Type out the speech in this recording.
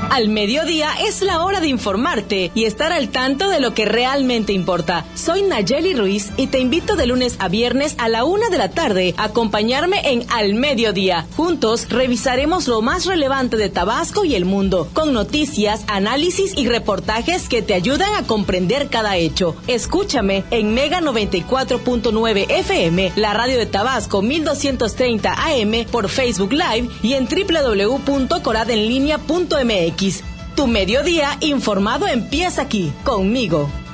Al mediodía es la hora de informarte y estar al tanto de lo que realmente importa. Soy Nayeli Ruiz y te invito de lunes a viernes a la 1 de la tarde a acompañarme en Al Mediodía. Juntos revisaremos lo más relevante de Tabasco y el mundo, con noticias, análisis y reportajes que te ayudan a comprender cada hecho. Escúchame en Mega 94.9 FM, la radio de Tabasco 1230 AM por Facebook Live y en www.coradenlinea.mx. Tu mediodía informado empieza aquí, conmigo.